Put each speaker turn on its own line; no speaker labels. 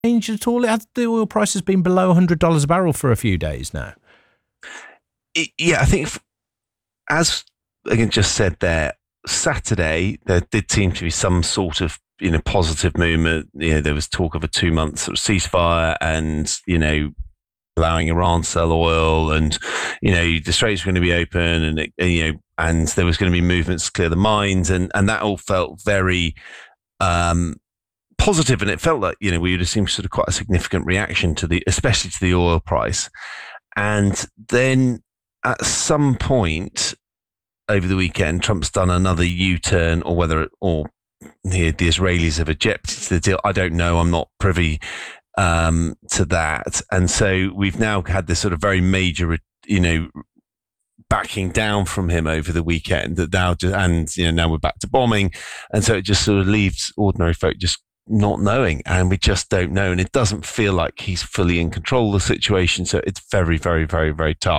changed at all? The oil price has been below $100 a barrel for a few days now.
I think as again just said there, Saturday there did seem to be some sort of positive movement. There was talk of a 2-month sort of ceasefire, and allowing Iran to sell oil, and the Straits were going to be open, and and there was going to be movements to clear the mines, and that all felt very positive, and it felt like we would have seen sort of quite a significant reaction especially to the oil price, and then at some point over the weekend, Trump's done another U-turn, or the Israelis have objected to the deal. I don't know. I'm not privy to that, and so we've now had this sort of very major, backing down from him over the weekend. That now we're back to bombing, and so it just sort of leaves ordinary folk just not knowing, and we just don't know, and it doesn't feel like he's fully in control of the situation. So it's very, very, very, very tough.